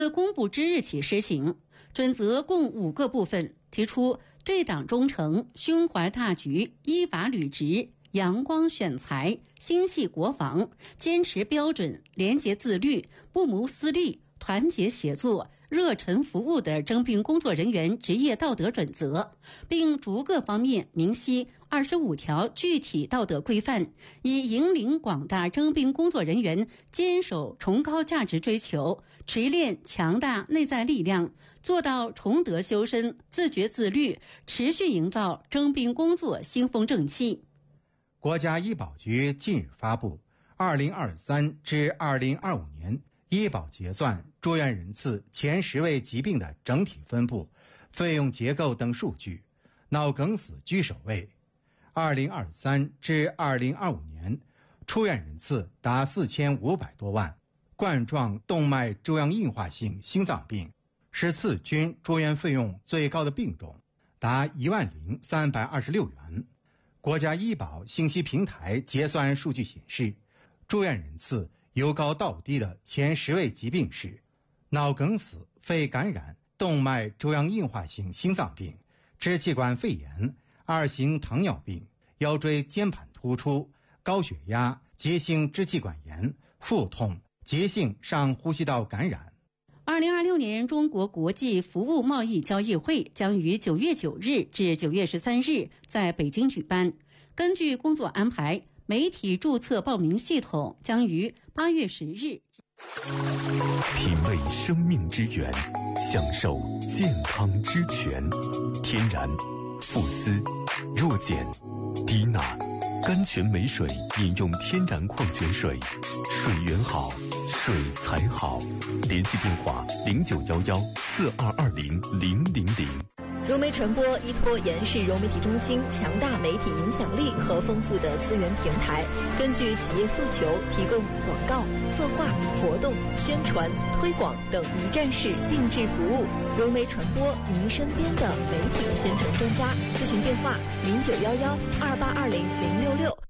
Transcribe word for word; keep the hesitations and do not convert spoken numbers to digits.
自公布之日起施行。准则共五个部分，提出对党忠诚、胸怀大局、依法履职、阳光选才、心系国防、坚持标准、廉洁自律、不谋私利、团结协作、热忱服务的征兵工作人员职业道德准则，并逐个方面明晰二十五条具体道德规范，以引领广大征兵工作人员坚守崇高价值追求，锤炼强大内在力量，做到崇德修身、自觉自律，持续营造征兵工作新风正气。 国家医保局近日发布二零二三至二零二五年医保结算住院人次前十位疾病的整体分布、费用结构等数据，脑梗死居首位。二零二三至二零二五年出院人次达四千五百多万，冠状动脉粥样硬化性心脏病是次均住院费用最高的病种，达一万零三百二十六元。国家医保信息平台结算数据显示，住院人次由高到低的前十位疾病是脑梗死、肺感染、动脉粥样硬化性心脏病、支气管肺炎、二型糖尿病、腰椎间盘突出、高血压、急性支气管炎、腹痛、急性上呼吸道感染。 二零二六年中国国际服务贸易交易会将于九月九日至九月十三日在北京举办。根据工作安排，媒体注册报名系统将于八月十日。 品味生命之源，享受健康之泉。天然、富斯、弱碱、低钠、甘泉美水，饮用天然矿泉水，水源好，水才好。联系电话零九幺幺四二二零零零零。 融媒传播依托延世融媒体中心强大媒体影响力和丰富的资源平台，根据企业诉求，提供广告、策划、活动、宣传、推广等一站式定制服务。融媒传播，您身边的媒体宣传专家。咨询电话零九幺幺二八二零零六六